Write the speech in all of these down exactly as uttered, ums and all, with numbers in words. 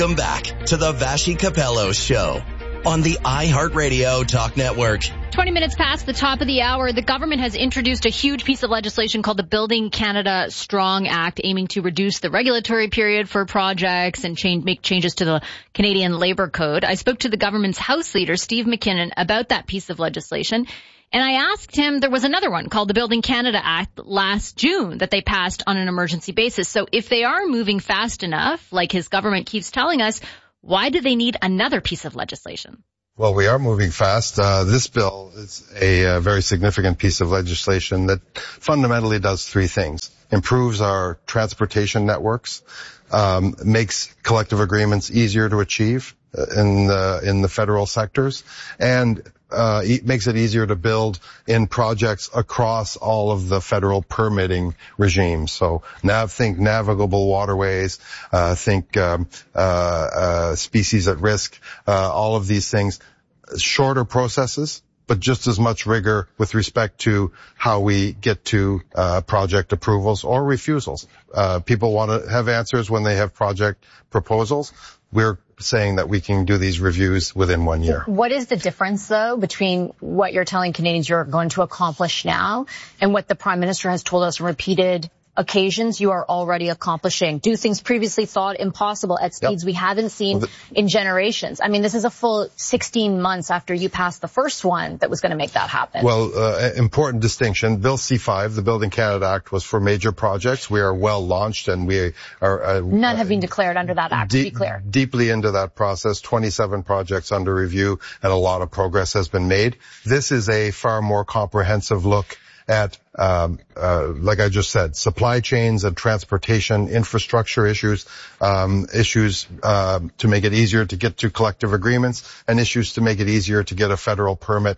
Welcome back to the Vassy Capello Show on the iHeartRadio Talk Network. twenty minutes past the top of the hour, the government has introduced a huge piece of legislation called the Building Canada Strong Act, aiming to reduce the regulatory period for projects and change, make changes to the Canadian Labour Code. I spoke to the government's House Leader, Steve McKinnon, about that piece of legislation. And I asked him, there was another one called the Building Canada Act last June that they passed on an emergency basis. So if they are moving fast enough, like his government keeps telling us, why do they need another piece of legislation? Well, we are moving fast. Uh, this bill is a, a very significant piece of legislation that fundamentally does three things. Improves our transportation networks, um, makes collective agreements easier to achieve in the, in the federal sectors, and Uh, it makes it easier to build in projects across all of the federal permitting regimes. So nav, think navigable waterways, uh, think um, uh, uh, species at risk, uh, all of these things. Shorter processes, but just as much rigor with respect to how we get to uh, project approvals or refusals. Uh, people want to have answers when they have project proposals. We're saying that we can do these reviews within one year. What is the difference, though, between what you're telling Canadians you're going to accomplish now and what the Prime Minister has told us on repeated occasions you are already accomplishing? Do things previously thought impossible at speeds yep. we haven't seen well, the, in generations? I mean, this is a full sixteen months after you passed the first one that was going to make that happen. Well, uh, important distinction. Bill C five, the Building Canada Act, was for major projects. We are well launched, and we are... Uh, None have been declared under that act, de- to be clear. Deeply into that process, twenty-seven projects under review, and a lot of progress has been made. This is a far more comprehensive look at, um, uh, like I just said, supply chains and transportation infrastructure issues, um, issues, uh, to make it easier to get to collective agreements, and issues to make it easier to get a federal permit,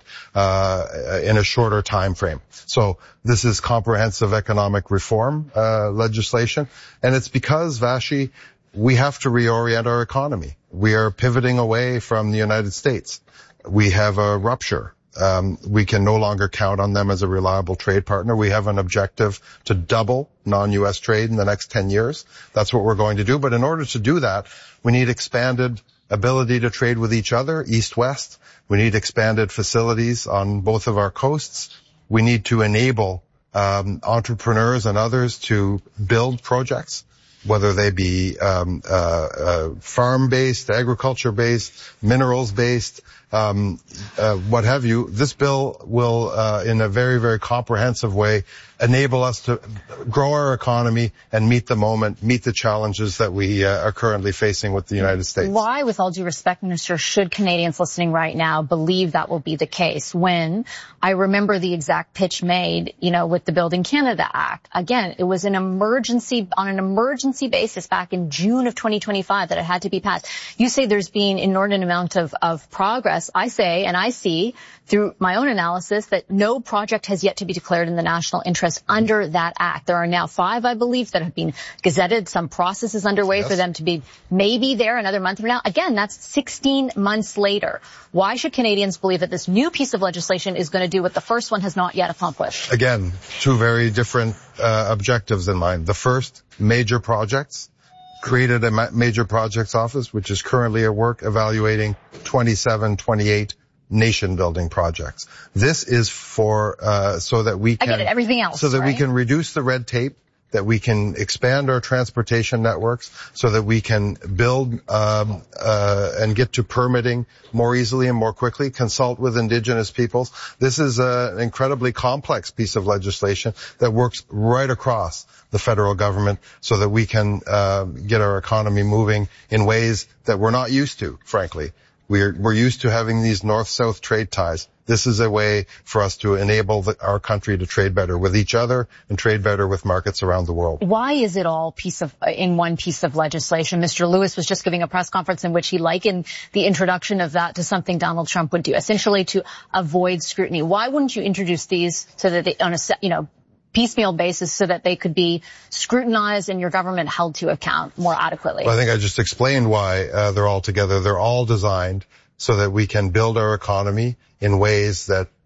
uh, in a shorter time frame. So this is comprehensive economic reform, uh, legislation. And it's because, Vassy, we have to reorient our economy. We are pivoting away from the United States. We have a rupture. Um, we can no longer count on them as a reliable trade partner. We have an objective to double non-U S trade in the next ten years. That's what we're going to do. But in order to do that, we need expanded ability to trade with each other, east-west. We need expanded facilities on both of our coasts. We need to enable um, entrepreneurs and others to build projects, whether they be um, uh, uh, farm-based, agriculture-based, minerals-based, um, uh, what have you. This bill will, uh, in a very, very comprehensive way, enable us to grow our economy and meet the moment, meet the challenges that we uh, are currently facing with the United States. Why, with all due respect, Minister, should Canadians listening right now believe that will be the case when I remember the exact pitch made, you know, with the Building Canada Act? Again, it was an emergency, on an emergency basis back in June of twenty twenty-five that it had to be passed. You say there's been inordinate amount of, of progress. I say, and I see through my own analysis, that no project has yet to be declared in the national interest under that act. There are now five, I believe, that have been gazetted. Some process is underway yes. for them to be maybe there another month from now. Again, that's sixteen months later. Why should Canadians believe that this new piece of legislation is going to do what the first one has not yet accomplished? Again, two very different uh, objectives in mind. The first, major projects. Created a ma- major projects office, which is currently at work evaluating twenty-seven, twenty-eight nation-building projects. This is for uh so that we can... I get it, everything else, So that right? we can reduce the red tape, that we can expand our transportation networks, so that we can build um uh and get to permitting more easily and more quickly, consult with Indigenous peoples. This is a, an incredibly complex piece of legislation that works right across the federal government so that we can uh get our economy moving in ways that we're not used to, frankly. We're, we're used to having these north-south trade ties. This is a way for us to enable the, our country to trade better with each other and trade better with markets around the world. Why is it all piece of in one piece of legislation? Mister Lewis was just giving a press conference in which he likened the introduction of that to something Donald Trump would do, essentially to avoid scrutiny. Why wouldn't you introduce these so that they, on a, you know, piecemeal basis so that they could be scrutinized and your government held to account more adequately? Well, I think I just explained why uh, they're all together. They're all designed so that we can build our economy in ways that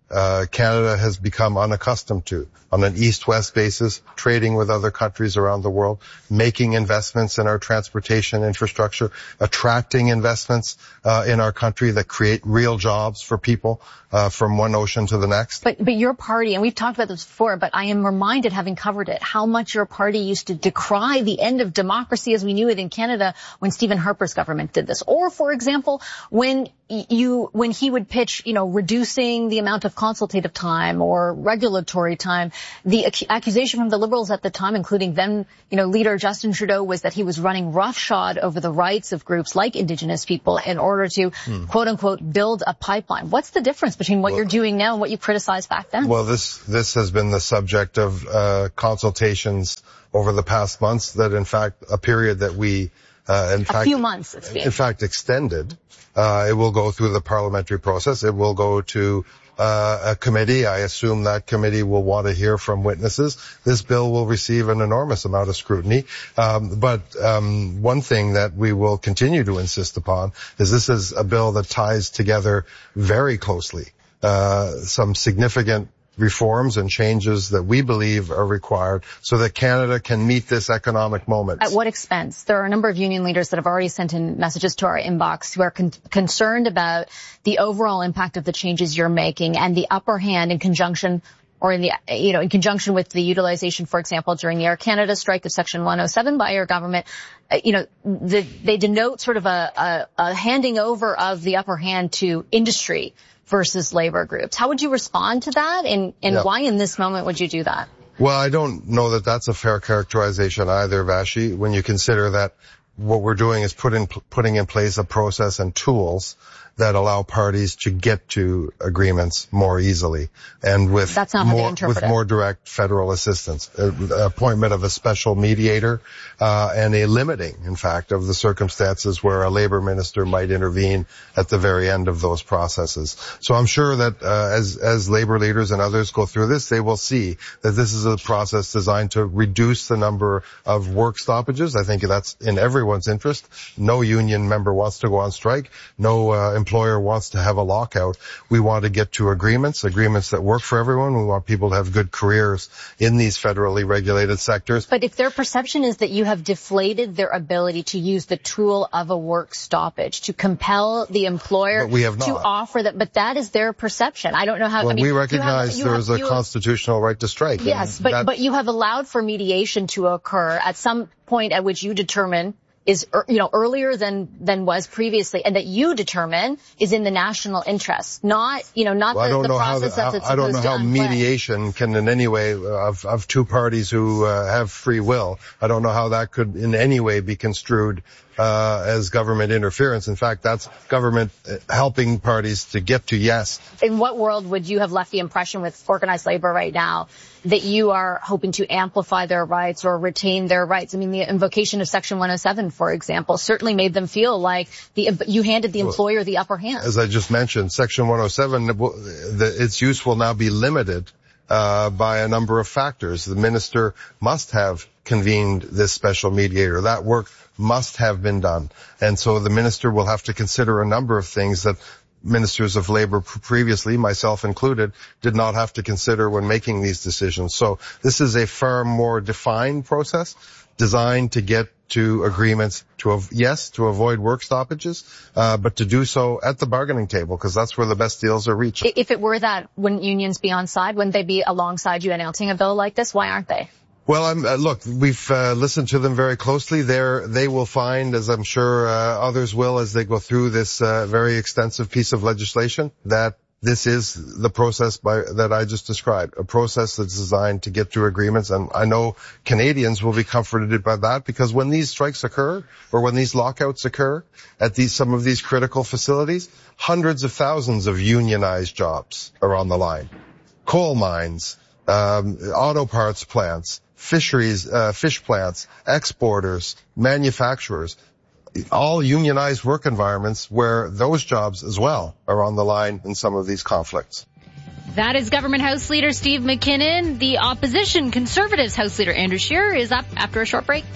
uh, Canada has become unaccustomed to on an east-west basis, trading with other countries around the world, making investments in our transportation infrastructure, attracting investments uh, in our country that create real jobs for people uh, from one ocean to the next. But, but your party, and we've talked about this before, but I am reminded, having covered it, how much your party used to decry the end of democracy as we knew it in Canada when Stephen Harper's government did this. Or, for example, when you, when he would pitch, you know, reducing the amount of consultative time or regulatory time, the ac- accusation from the Liberals at the time, including then, you know, leader Justin Trudeau, was that he was running roughshod over the rights of groups like Indigenous people in order to, hmm. quote unquote, build a pipeline. What's the difference between what well, you're doing now and what you criticized back then? Well, this, this has been the subject of, uh, consultations over the past months, that in fact, a period that we, uh, in a fact, few months, it's been. in fact, extended. Uh, it will go through the parliamentary process. It will go to uh, a committee. I assume that committee will want to hear from witnesses. This bill will receive an enormous amount of scrutiny. Um, but um, one thing that we will continue to insist upon is this is a bill that ties together very closely uh, some significant reforms and changes that we believe are required so that Canada can meet this economic moment. At what expense? There are a number of union leaders that have already sent in messages to our inbox who are con- concerned about the overall impact of the changes you're making and the upper hand in conjunction or in the, you know, in conjunction with the utilization, for example, during the Air Canada strike of Section one oh seven by your government. Uh, you know, the, they denote sort of a, a, a handing over of the upper hand to industry versus labor groups. How would you respond to that, and, and yeah. why in this moment would you do that? Well, I don't know that that's a fair characterization either, Vashi, when you consider that what we're doing is put in, putting in place a process and tools that allow parties to get to agreements more easily and with That's not more how they interpret with it. more direct federal assistance, a, appointment of a special mediator, uh, and a limiting, in fact, of the circumstances where a labor minister might intervene at the very end of those processes. So I'm sure that uh, as as labor leaders and others go through this, they will see that this is a process designed to reduce the number of work stoppages. I think that's in everyone's interest. No union member wants to go on strike. No uh, employer wants to have a lockout. We want to get to agreements, agreements that work for everyone. We want people to have good careers in these federally regulated sectors. But if their perception is that you have deflated their ability to use the tool of a work stoppage to compel the employer but we have not. to offer that, but that is their perception. I don't know how. Well, I mean, we recognize there is a constitutional right to strike. Yes, but but you have allowed for mediation to occur at some point at which you determine is, you know, earlier than, than was previously, and that you determine is in the national interest, not, you know, not well, the, the process that, that's supposed to I don't know how unplay. mediation can in any way, of, of two parties who uh, have free will, I don't know how that could in any way be construed uh as government interference. In fact, that's government helping parties to get to yes. In what world would you have left the impression with organized labor right now that you are hoping to amplify their rights or retain their rights? I mean, the invocation of Section one oh seven, for example, certainly made them feel like the you handed the employer the upper hand. As I just mentioned, Section one oh seven, the, its use will now be limited uh by a number of factors. The minister must have convened this special mediator. That work must have been done. And so the minister will have to consider a number of things that ministers of labor previously, myself included, did not have to consider when making these decisions. So this is a far more defined process designed to get to agreements to, yes, to avoid work stoppages, uh, but to do so at the bargaining table, because that's where the best deals are reached. If it were that, wouldn't unions be on side? Wouldn't they be alongside you announcing a bill like this? Why aren't they? Well, I'm, uh, look, we've uh, listened to them very closely. They're, they will find, as I'm sure uh, others will as they go through this uh, very extensive piece of legislation, that this is the process by, that I just described, a process that's designed to get to agreements. And I know Canadians will be comforted by that, because when these strikes occur or when these lockouts occur at these, some of these critical facilities, hundreds of thousands of unionized jobs are on the line. Coal mines, um, auto parts plants, fisheries, uh, fish plants, exporters, manufacturers, all unionized work environments where those jobs as well are on the line in some of these conflicts. That is Government House Leader Steve McKinnon. The opposition Conservatives House Leader Andrew Scheer is up after a short break.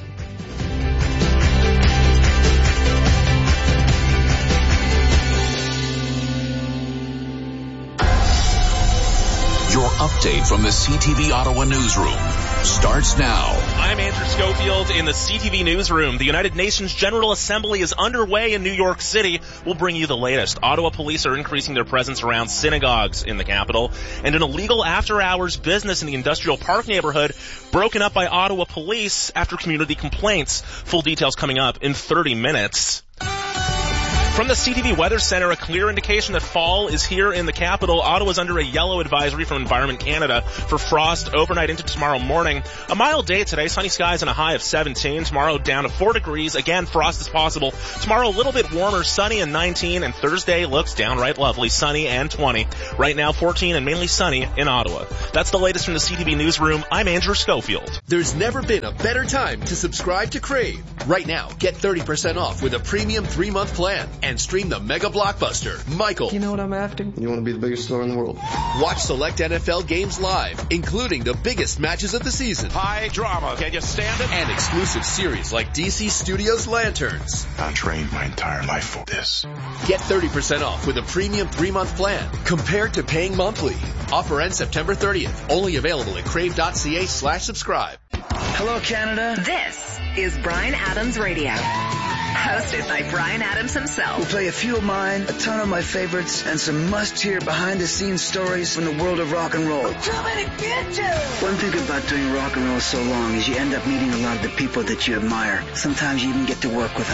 update from the C T V Ottawa newsroom starts now. I'm Andrew Schofield in the C T V newsroom. The United Nations General Assembly is underway in New York City. We'll bring you the latest. Ottawa police are increasing their presence around synagogues in the capital, and an illegal after-hours business in the Industrial Park neighborhood broken up by Ottawa police after community complaints. Full details coming up in thirty minutes. From the C T V Weather Center, a clear indication that fall is here in the capital. Ottawa's under a yellow advisory from Environment Canada for frost overnight into tomorrow morning. A mild day today, sunny skies and a high of seventeen. Tomorrow down to four degrees. Again, frost is possible. Tomorrow a little bit warmer, sunny and nineteen, and Thursday looks downright lovely, sunny and twenty. Right now fourteen and mainly sunny in Ottawa. That's the latest from the C T V newsroom. I'm Andrew Schofield. There's never been a better time to subscribe to Crave. Right now, get thirty percent off with a premium three-month plan. And stream the mega blockbuster, Michael. You know what I'm after? You want to be the biggest star in the world. Watch select N F L games live, including the biggest matches of the season. High drama. Can you stand it? And exclusive series like D C Studios Lanterns. I trained my entire life for this. Get thirty percent off with a premium three-month plan compared to paying monthly. Offer ends September thirtieth. Only available at crave.ca slash subscribe. Hello, Canada. This is Bryan Adams Radio. Hosted by Bryan Adams himself. We'll play a few of mine, a ton of my favorites, and some must-hear behind-the-scenes stories from the world of rock and roll. One thing about doing rock and roll so long is you end up meeting a lot of the people that you admire. Sometimes you even get to work with them.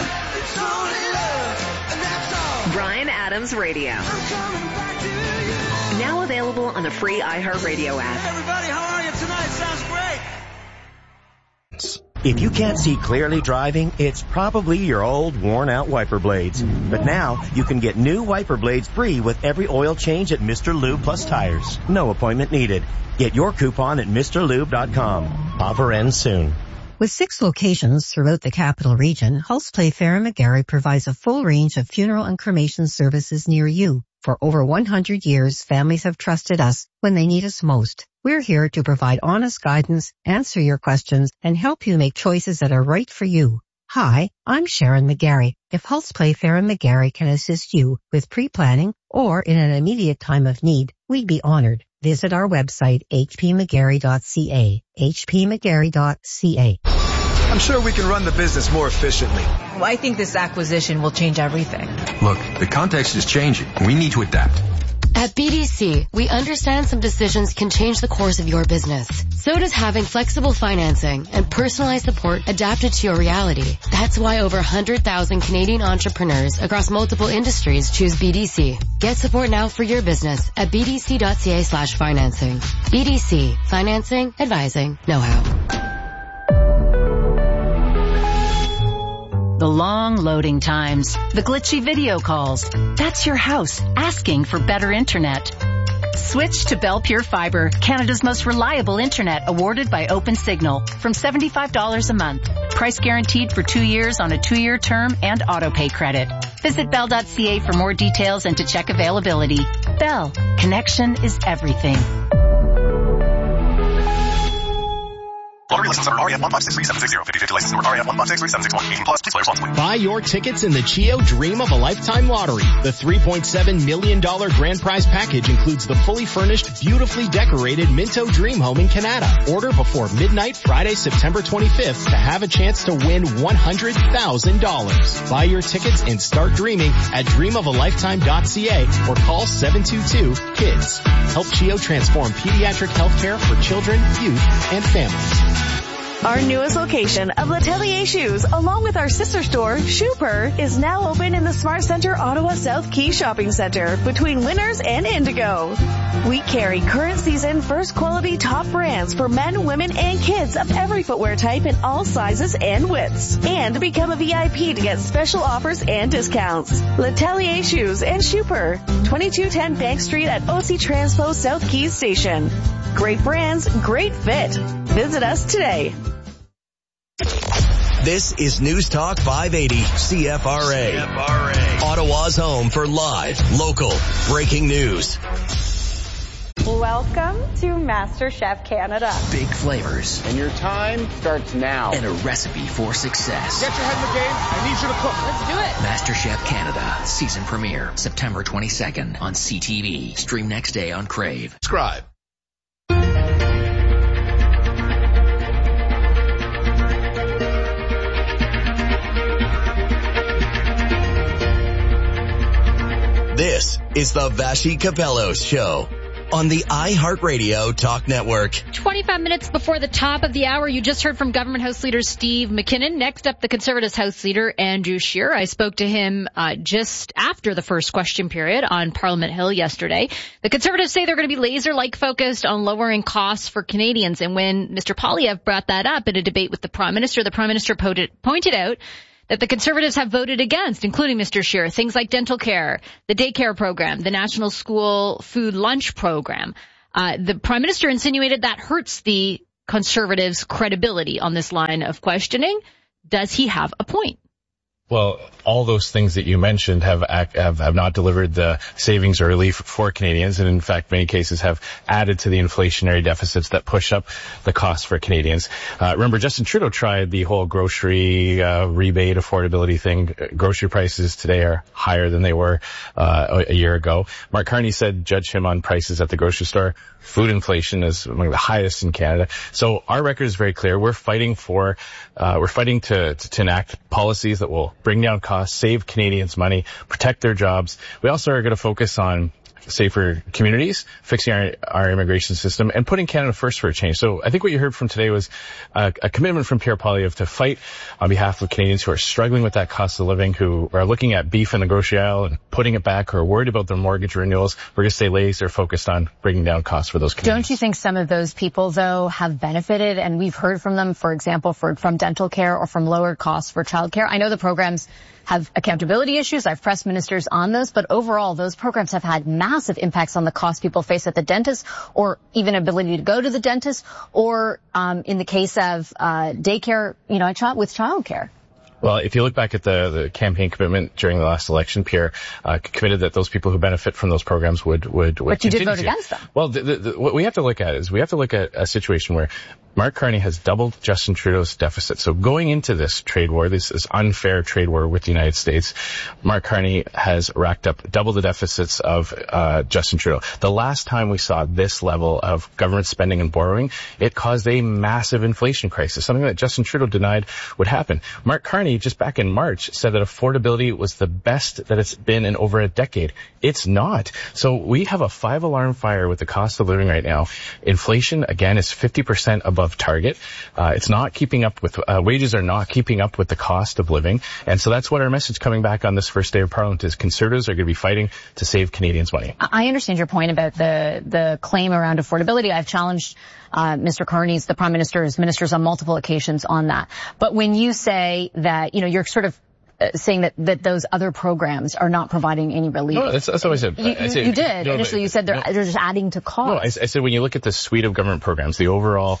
Bryan Adams Radio. Now available on the free iHeartRadio app. Everybody, how are you tonight? Sounds great. If you can't see clearly driving, it's probably your old, worn-out wiper blades. But now, you can get new wiper blades free with every oil change at Mister Lube Plus Tires. No appointment needed. Get your coupon at Mr Lube dot com. Offer ends soon. With six locations throughout the capital region, Hulse Playfair McGarry provides a full range of funeral and cremation services near you. For over one hundred years, families have trusted us when they need us most. We're here to provide honest guidance, answer your questions, and help you make choices that are right for you. Hi, I'm Sharon McGarry. If Hulse Playfair and McGarry can assist you with pre-planning or in an immediate time of need, we'd be honored. Visit our website, h p mcgarry dot c a, h p mcgarry dot c a. I'm sure we can run the business more efficiently. Well, I think this acquisition will change everything. Look, the context is changing. We need to adapt. At B D C, we understand some decisions can change the course of your business. So does having flexible financing and personalized support adapted to your reality. That's why over one hundred thousand Canadian entrepreneurs across multiple industries choose B D C. Get support now for your business at b d c dot c a slash financing. B D C. Financing, advising, know-how. The long loading times, the glitchy video calls. That's your house asking for better internet. Switch to Bell Pure Fiber, Canada's most reliable internet, awarded by OpenSignal, from seventy-five dollars a month. Price guaranteed for two years on a two-year term and auto-pay credit. Visit bell dot c a for more details and to check availability. Bell, connection is everything. Lottery license number R E F one five six three seven six zero. fifty fifty license number R E F one five six three seven six one. eighteen plus. Please play responsibly. Buy your tickets in the Chio Dream of a Lifetime Lottery. The three point seven million dollars grand prize package includes the fully furnished, beautifully decorated Minto Dream Home in Canada. Order before midnight Friday, September twenty-fifth to have a chance to win one hundred thousand dollars. Buy your tickets and start dreaming at dream of a lifetime dot c a or call seven two two KIDS. Help Chio transform pediatric healthcare for children, youth, and families. Our newest location of L'Atelier Shoes, along with our sister store, Shooper, is now open in the Smart Center Ottawa South Quay Shopping Center between Winners and Indigo. We carry current season first quality top brands for men, women, and kids of every footwear type in all sizes and widths. And become a V I P to get special offers and discounts. L'Atelier Shoes and Shooper, twenty-two ten Bank Street at O C Transpo South Keys Station. Great brands, great fit. Visit us today. This is News Talk five eighty C F R A. C F R A. Ottawa's home for live, local, breaking news. Welcome to MasterChef Canada. Big flavors. And your time starts now. And a recipe for success. Get your head in the game. I need you to cook. Let's do it. MasterChef Canada. Season premiere. September twenty-second on C T V. Stream next day on Crave. Subscribe. This is the Vashi Capello Show on the iHeartRadio Talk Network. twenty-five minutes before the top of the hour, you just heard from Government House Leader Steve McKinnon. Next up, the Conservatives House Leader Andrew Scheer. I spoke to him uh, just after the first question period on Parliament Hill yesterday. The Conservatives say they're going to be laser-like focused on lowering costs for Canadians. And when Mister Poilievre brought that up in a debate with the Prime Minister, the Prime Minister pointed out that the Conservatives have voted against, including Mister Scheer, things like dental care, the daycare program, the National School Food Lunch Program. Uh, the Prime Minister insinuated that hurts the Conservatives' credibility on this line of questioning. Does he have a point? Well, all those things that you mentioned have, have have not delivered the savings or relief for Canadians, and in fact, many cases have added to the inflationary deficits that push up the cost for Canadians. Uh, remember, Justin Trudeau tried the whole grocery uh, rebate affordability thing. Grocery prices today are higher than they were uh, a year ago. Mark Carney said, judge him on prices at the grocery store. Food inflation is among the highest in Canada. So our record is very clear. We're fighting for, uh, we're fighting to, to, to enact policies that will bring down costs, save Canadians money, protect their jobs. We also are going to focus on safer communities, fixing our, our immigration system, and putting Canada first for a change. So I think what you heard from today was a, a commitment from Pierre Poilievre to fight on behalf of Canadians who are struggling with that cost of living, who are looking at beef in the grocery aisle and putting it back, who are worried about their mortgage renewals. We're going to stay laser focused on bringing down costs for those Canadians. Don't you think some of those people, though, have benefited? And we've heard from them, for example, for, from dental care or from lower costs for childcare. I know the programs have accountability issues. I've pressed ministers on those, but overall, those programs have had massive impacts on the cost people face at the dentist, or even ability to go to the dentist, or um, in the case of uh, daycare, you know, child, with childcare. Well, if you look back at the, the campaign commitment during the last election, Pierre uh, committed that those people who benefit from those programs would would, would But you did continue vote to. against them. Well, the, the, the, what we have to look at is we have to look at a situation where Mark Carney has doubled Justin Trudeau's deficit. So going into this trade war, this, this unfair trade war with the United States, Mark Carney has racked up double the deficits of uh Justin Trudeau. The last time we saw this level of government spending and borrowing, it caused a massive inflation crisis, something that Justin Trudeau denied would happen. Mark Carney, just back in March, said that affordability was the best that it's been in over a decade. It's not. So we have a five-alarm fire with the cost of living right now. Inflation, again, is fifty percent above target. Uh, it's not keeping up with, uh, wages are not keeping up with the cost of living. And so that's what our message coming back on this first day of Parliament is. Conservatives are going to be fighting to save Canadians money. I understand your point about the, the claim around affordability. I've challenged uh, Mister Carney's, the Prime Minister's ministers on multiple occasions on that. But when you say that, you know, you're sort of Uh, saying that, that those other programs are not providing any relief. No, that's, that's what I said. You, I said, you did. no, Initially, you said they're, no, they're just adding to cost. No, I, I said when you look at the suite of government programs, the overall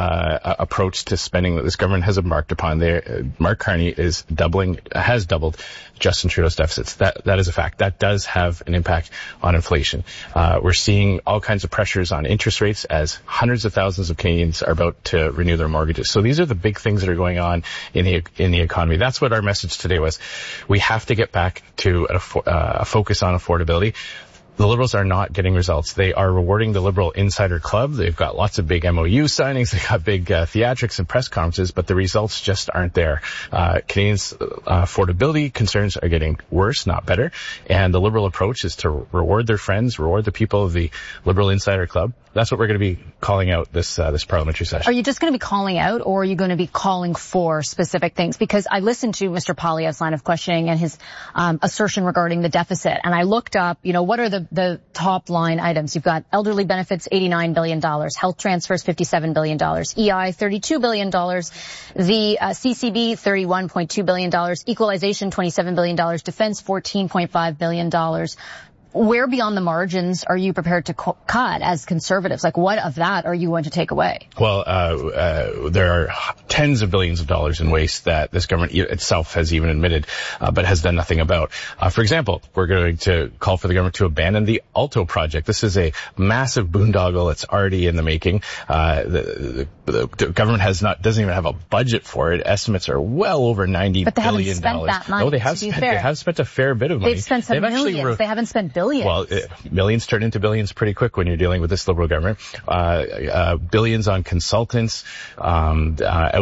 uh approach to spending that this government has embarked upon, there, uh, Mark Carney is doubling, has doubled Justin Trudeau's deficits. That That is a fact. That does have an impact on inflation. Uh We're seeing all kinds of pressures on interest rates as hundreds of thousands of Canadians are about to renew their mortgages. So these are the big things that are going on in the in the economy. That's what our message today was. We have to get back to a, uh, a focus on affordability. The Liberals are not getting results. They are rewarding the Liberal Insider Club. They've got lots of big M O U signings. They've got big uh, theatrics and press conferences, but the results just aren't there. Uh, Canadians' uh, affordability concerns are getting worse, not better. And the Liberal approach is to reward their friends, reward the people of the Liberal Insider Club. That's what we're going to be calling out this uh, this parliamentary session. Are you just going to be calling out, or are you going to be calling for specific things? Because I listened to Mister Poilievre's line of questioning and his um, assertion regarding the deficit, and I looked up, you know, what are the, the top line items? You've got elderly benefits, eighty-nine billion dollars, health transfers, fifty-seven billion dollars, E I, thirty-two billion dollars, the uh, C C B, thirty-one point two billion dollars, equalization, twenty-seven billion dollars, defense, fourteen point five billion dollars. Where beyond the margins are you prepared to co- cut as Conservatives? Like, what of that are you going to take away? Well, uh, uh, there are tens of billions of dollars in waste that this government itself has even admitted, uh, but has done nothing about. Uh, for example, we're going to call for the government to abandon the Alto project. This is a massive boondoggle that's already in the making. Uh, the, the, the government has not, doesn't even have a budget for it. Estimates are well over ninety but they billion haven't dollars. spent that money, no, they have to be spent, fair. they have spent a fair bit of money. They've spent some They've millions. Re- they haven't spent billions. Well, uh, millions turn into billions pretty quick when you're dealing with this Liberal government. Uh, uh, billions on consultants, um, uh,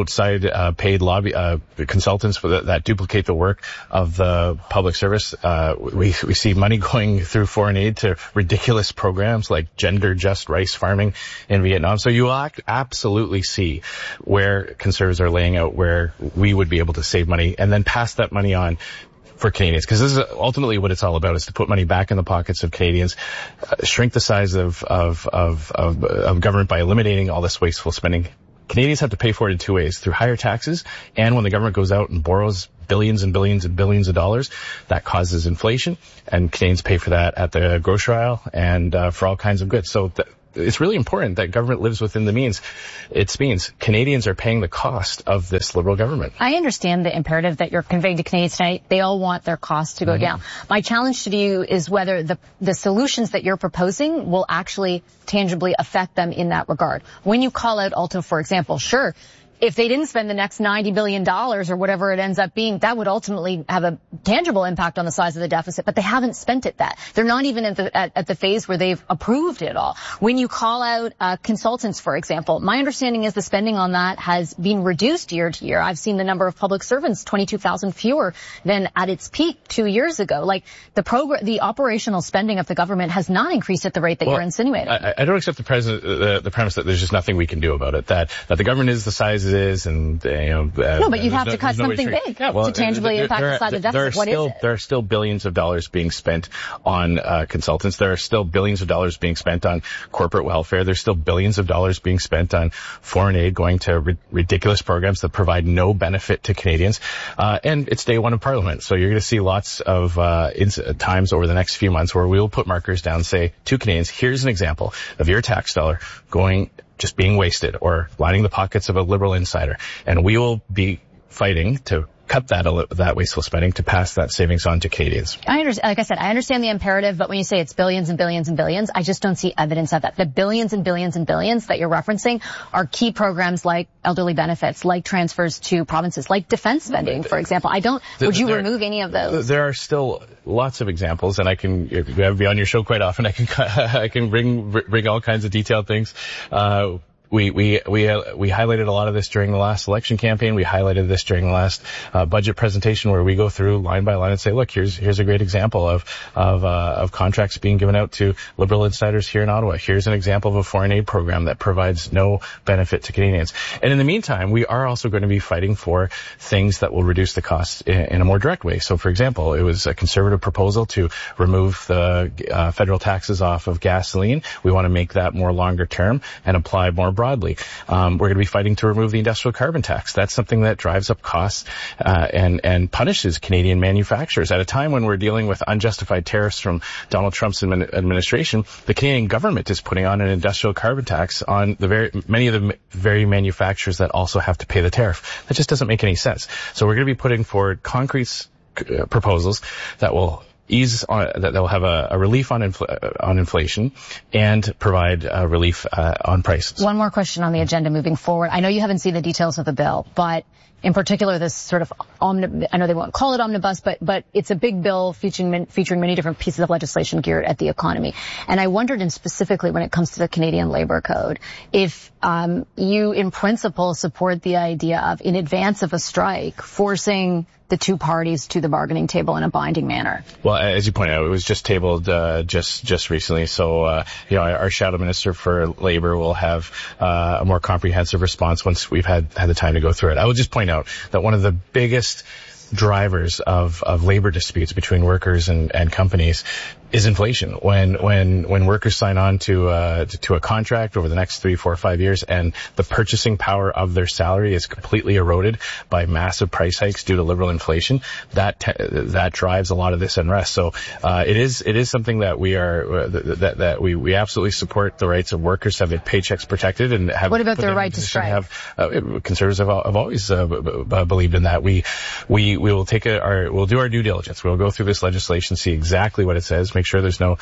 outside uh, paid lobby uh, consultants for the, that duplicate the work of the public service. Uh, we we see money going through foreign aid to ridiculous programs like gender-just rice farming in Vietnam. So you act, absolutely see where Conservatives are laying out where we would be able to save money and then pass that money on for Canadians, because this is ultimately what it's all about, is to put money back in the pockets of Canadians, uh, shrink the size of, of, of, of, of government by eliminating all this wasteful spending. Canadians have to pay for it in two ways, through higher taxes, and when the government goes out and borrows billions and billions and billions of dollars, that causes inflation, and Canadians pay for that at the grocery aisle and uh, for all kinds of goods. So th- it's really important that government lives within the means. Its means. Canadians are paying the cost of this Liberal government. I understand the imperative that you're conveying to Canadians tonight. They all want their costs to go mm-hmm. down. My challenge to you is whether the the solutions that you're proposing will actually tangibly affect them in that regard. When you call out Alto, for example, sure, if they didn't spend the next ninety billion dollars or whatever it ends up being, that would ultimately have a tangible impact on the size of the deficit, but they haven't spent it that. They're not even at the, at, at the phase where they've approved it all. When you call out uh, consultants, for example, my understanding is the spending on that has been reduced year to year. I've seen the number of public servants, twenty-two thousand fewer than at its peak two years ago. Like, the progr- the operational spending of the government has not increased at the rate that well, you're insinuating. I, I don't accept the, president, the, the premise that there's just nothing we can do about it, that, that the government is the size is, and, you know... Uh, no, but you'd have no, to cut no something big yeah, well, to tangibly there, impact there, the size of the deficit. What still, is it? There are still billions of dollars being spent on uh, consultants. There are still billions of dollars being spent on corporate welfare. There's still billions of dollars being spent on foreign aid going to ri- ridiculous programs that provide no benefit to Canadians. Uh, and it's day one of Parliament, so you're going to see lots of uh, ins- times over the next few months where we will put markers down, say, to Canadians, here's an example of your tax dollar going just being wasted or lining the pockets of a Liberal insider. And we will be fighting to cut that that wasteful spending to pass that savings on to Canadians. I understand, like I said, I understand the imperative, but when you say it's billions and billions and billions, I just don't see evidence of that. The billions and billions and billions that you're referencing are key programs like elderly benefits, like transfers to provinces, like defense spending, for example. I don't, would you there, remove any of those? There are still lots of examples, and I can be on your show quite often. I can, I can bring, bring all kinds of detailed things. Uh, We, we, we, uh, we highlighted a lot of this during the last election campaign. We highlighted this during the last, uh, budget presentation where we go through line by line and say, look, here's, here's a great example of, of, uh, of contracts being given out to Liberal insiders here in Ottawa. Here's an example of a foreign aid program that provides no benefit to Canadians. And in the meantime, we are also going to be fighting for things that will reduce the costs in, in a more direct way. So, for example, it was a Conservative proposal to remove the, uh, federal taxes off of gasoline. We want to make that more longer term and apply more broadly. Um, we're going to be fighting to remove the industrial carbon tax. That's something that drives up costs uh, and, and punishes Canadian manufacturers. At a time when we're dealing with unjustified tariffs from Donald Trump's administration, the Canadian government is putting on an industrial carbon tax on the very many of the very manufacturers that also have to pay the tariff. That just doesn't make any sense. So we're going to be putting forward concrete uh, proposals that will ease on, that will have a, a relief on infl- on inflation and provide uh, relief uh, on prices. One more question on the agenda moving forward. I know you haven't seen the details of the bill, but in particular, this sort of omni- I know they won't call it omnibus, but but it's a big bill featuring featuring many different pieces of legislation geared at the economy. And I wondered, and specifically when it comes to the Canadian Labour Code, if um, you in principle support the idea of, in advance of a strike, forcing the two parties to the bargaining table in a binding manner. Well, as you pointed out, it was just tabled uh, just just recently. So, uh, you know, our Shadow Minister for Labour will have uh, a more comprehensive response once we've had had the time to go through it. I will just point out that one of the biggest drivers of, of labor disputes between workers and, and companies is inflation. When when when workers sign on to uh to, to a contract over the next three, four, five years, and the purchasing power of their salary is completely eroded by massive price hikes due to Liberal inflation, that te- that drives a lot of this unrest. So uh it is it is something that we are uh, that that we we absolutely support the rights of workers to have their paychecks protected and have. What about their right to strike? Have, uh, conservatives have, have always uh, b- b- believed in that. We we we will take a, our we'll do our due diligence. We'll go through this legislation, see exactly what it says. Make sure there's no,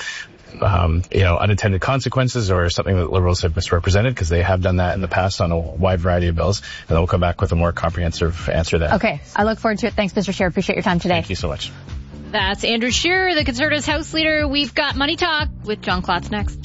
um, you know, unintended consequences or something that Liberals have misrepresented, because they have done that in the past on a wide variety of bills. And then we'll come back with a more comprehensive answer then. Okay. I look forward to it. Thanks, Mister Scheer. Appreciate your time today. Thank you so much. That's Andrew Scheer, the Conservatives House Leader. We've got Money Talk with John Klotz next.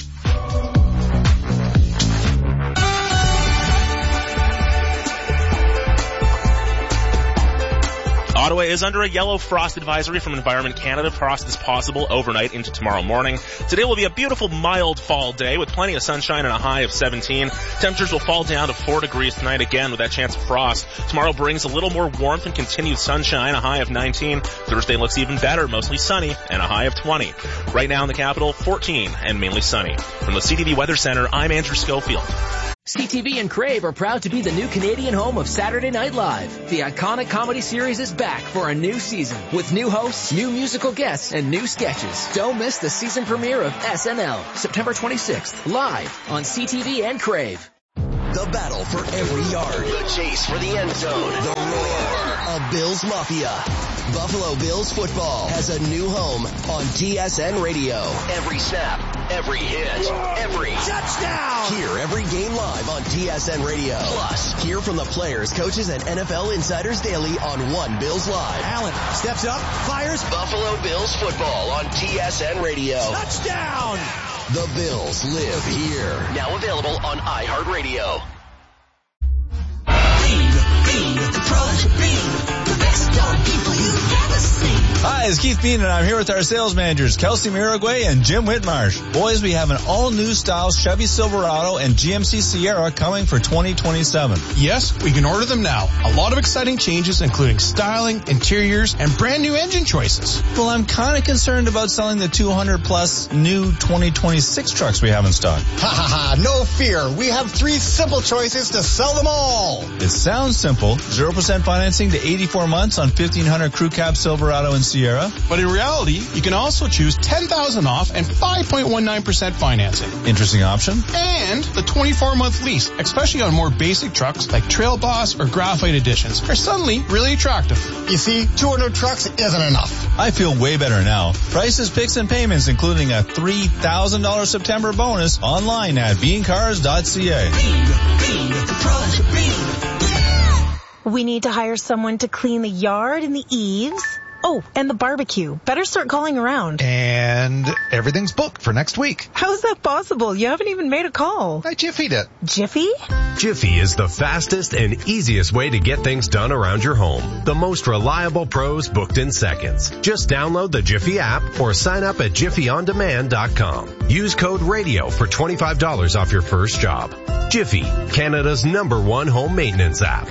Ottawa is under a yellow frost advisory from Environment Canada. Frost is possible overnight into tomorrow morning. Today will be a beautiful mild fall day with plenty of sunshine and a high of seventeen. Temperatures will fall down to four degrees tonight again with that chance of frost. Tomorrow brings a little more warmth and continued sunshine, a high of nineteen. Thursday looks even better, mostly sunny and a high of twenty. Right now in the capital, fourteen and mainly sunny. From the C T V Weather Center, I'm Andrew Schofield. C T V and Crave are proud to be the new Canadian home of Saturday Night Live. The iconic comedy series is back for a new season with new hosts, new musical guests, and new sketches. Don't miss the season premiere of S N L, September twenty-sixth, live on C T V and Crave. The battle for every yard. The chase for the end zone. The roar of Bills Mafia. Buffalo Bills football has a new home on T S N Radio. Every snap, every hit, every touchdown. Hear every game live on T S N Radio. Plus, hear from the players, coaches, and N F L insiders daily on One Bills Live. Allen steps up, fires. Buffalo Bills football on T S N Radio. Touchdown. The Bills live here. Now available on iHeartRadio. Hi, it's Keith Bean, and I'm here with our sales managers, Kelsey Miragway and Jim Whitmarsh. Boys, we have an all-new style Chevy Silverado and G M C Sierra coming for twenty twenty-seven. Yes, we can order them now. A lot of exciting changes, including styling, interiors, and brand new engine choices. Well, I'm kind of concerned about selling the two hundred plus new twenty twenty-six trucks we have in stock. Ha ha ha, no fear. We have three simple choices to sell them all. It sounds simple. zero percent financing to eighty-four months on fifteen hundred Crew Cab Silverado and Sierra. But in reality, you can also choose ten thousand dollars off and five point one nine percent financing. Interesting option. And the twenty-four month lease, especially on more basic trucks like Trail Boss or Graphite Editions, are suddenly really attractive. You see, two hundred trucks isn't enough. I feel way better now. Prices, picks, and payments, including a three thousand dollars September bonus, online at bean cars dot c a. We need to hire someone to clean the yard and the eaves. Oh, and the barbecue. Better start calling around. And everything's booked for next week. How's that possible? You haven't even made a call. I Jiffy'd it. Jiffy? Jiffy is the fastest and eziest way to get things done around your home. The most reliable pros booked in seconds. Just download the Jiffy app or sign up at jiffy on demand dot com. Use code RADIO for twenty-five dollars off your first job. Jiffy, Canada's number one home maintenance app.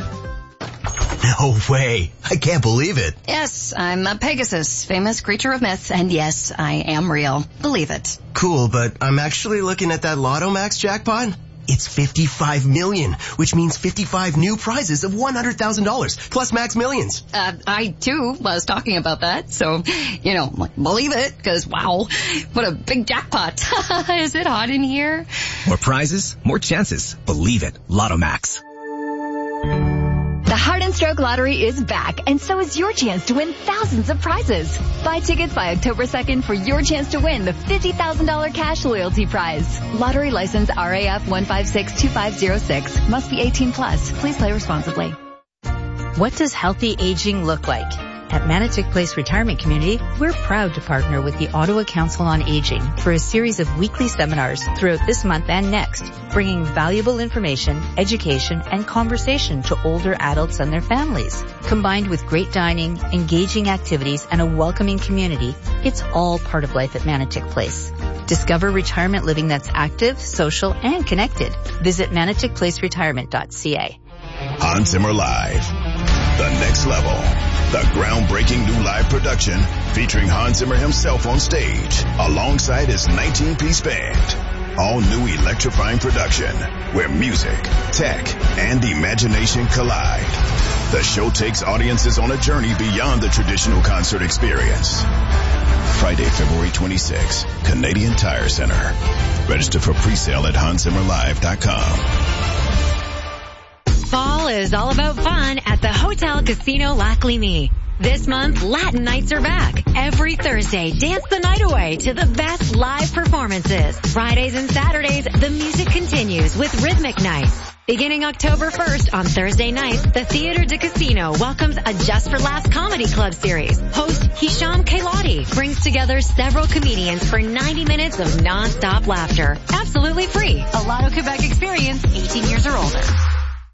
No way. I can't believe it. Yes, I'm a Pegasus, famous creature of myth, and yes, I am real. Believe it. Cool, but I'm actually looking at that Lotto Max jackpot. It's fifty-five million, which means fifty-five new prizes of one hundred thousand dollars, plus Max Millions. Uh, I, too, was talking about that, so, you know, believe it, because, wow, what a big jackpot. Is it hot in here? More prizes, more chances. Believe it. Lotto Max. The Heart and Stroke Lottery is back, and so is your chance to win thousands of prizes. Buy tickets by October second for your chance to win the fifty thousand dollars cash loyalty prize. Lottery license R A F one five six two five zero six. Must be eighteen plus. Please play responsibly. What does healthy aging look like? At Manotick Place Retirement Community, we're proud to partner with the Ottawa Council on Aging for a series of weekly seminars throughout this month and next, bringing valuable information, education, and conversation to older adults and their families. Combined with great dining, engaging activities, and a welcoming community, it's all part of life at Manotick Place. Discover retirement living that's active, social, and connected. Visit manotick place retirement dot c a. Hans Zimmer Live. The next level. The groundbreaking new live production featuring Hans Zimmer himself on stage alongside his nineteen piece band. All new electrifying production where music, tech, and imagination collide. The show takes audiences on a journey beyond the traditional concert experience. Friday, February twenty-sixth, Canadian Tire Center. Register for pre-sale at hans zimmer live dot com. Fall is all about fun at the Hotel Casino Lac Lémy. This month, Latin nights are back. Every Thursday, dance the night away to the best live performances. Fridays and Saturdays, the music continues with Rhythmic Nights. Beginning October first on Thursday nights, the Theatre de Casino welcomes a Just for Laughs comedy club series. Host Hisham Kailati brings together several comedians for ninety minutes of non-stop laughter. Absolutely free. A Lotto Quebec experience, eighteen years or older.